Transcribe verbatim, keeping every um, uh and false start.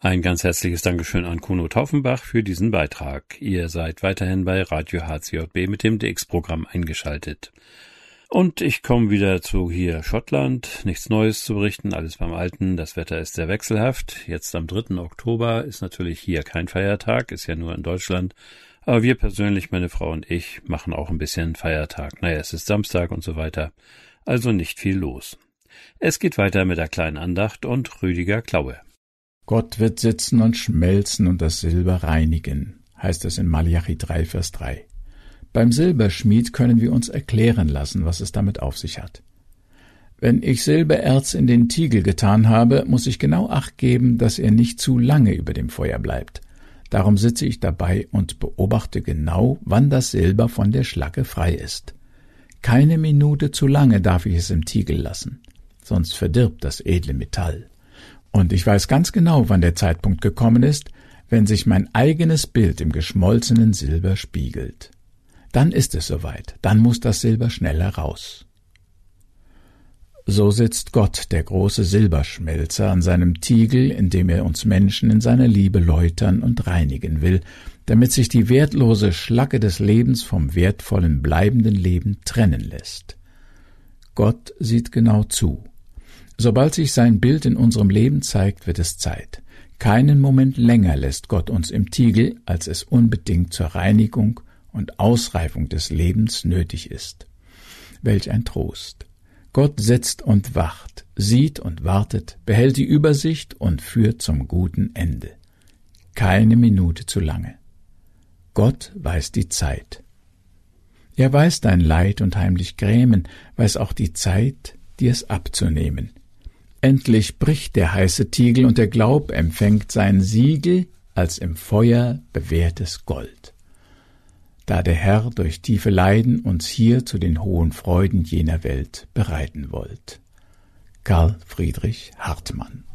Ein ganz herzliches Dankeschön an Kuno Taufenbach für diesen Beitrag. Ihr seid weiterhin bei Radio H C J B mit dem D X-Programm eingeschaltet. Und ich komme wieder zu hier Schottland. Nichts Neues zu berichten, alles beim Alten. Das Wetter ist sehr wechselhaft. Jetzt am dritten Oktober ist natürlich hier kein Feiertag, ist ja nur in Deutschland. Aber wir persönlich, meine Frau und ich, machen auch ein bisschen Feiertag. Naja, es ist Samstag und so weiter. Also nicht viel los. Es geht weiter mit der kleinen Andacht und Rüdiger Klaue. Gott wird sitzen und schmelzen und das Silber reinigen, heißt es in Malachi drei, Vers drei. Beim Silberschmied können wir uns erklären lassen, was es damit auf sich hat. Wenn ich Silbererz in den Tiegel getan habe, muss ich genau Acht geben, dass er nicht zu lange über dem Feuer bleibt. Darum sitze ich dabei und beobachte genau, wann das Silber von der Schlacke frei ist. Keine Minute zu lange darf ich es im Tiegel lassen, sonst verdirbt das edle Metall. Und ich weiß ganz genau, wann der Zeitpunkt gekommen ist, wenn sich mein eigenes Bild im geschmolzenen Silber spiegelt. Dann ist es soweit, dann muss das Silber schnell heraus. So sitzt Gott, der große Silberschmelzer, an seinem Tiegel, in dem er uns Menschen in seiner Liebe läutern und reinigen will, damit sich die wertlose Schlacke des Lebens vom wertvollen, bleibenden Leben trennen lässt. Gott sieht genau zu. Sobald sich sein Bild in unserem Leben zeigt, wird es Zeit. Keinen Moment länger lässt Gott uns im Tiegel, als es unbedingt zur Reinigung und Ausreifung des Lebens nötig ist. Welch ein Trost! Gott sitzt und wacht, sieht und wartet, behält die Übersicht und führt zum guten Ende. Keine Minute zu lange. Gott weiß die Zeit. Er weiß dein Leid und heimlich Grämen, weiß auch die Zeit, dir es abzunehmen. Endlich bricht der heiße Tiegel und der Glaub empfängt sein Siegel als im Feuer bewährtes Gold. Da der Herr durch tiefe Leiden uns hier zu den hohen Freuden jener Welt bereiten wollt. Karl Friedrich Hartmann.